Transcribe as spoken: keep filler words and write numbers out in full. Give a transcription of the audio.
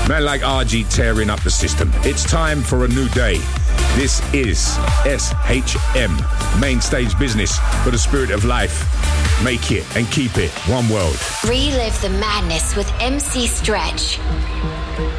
Man like R G tearing up the system. It's time for a new day. This is S H M, Main Stage Business for the spirit of life. Make it and keep it one world. Relive the madness with M C Stretch.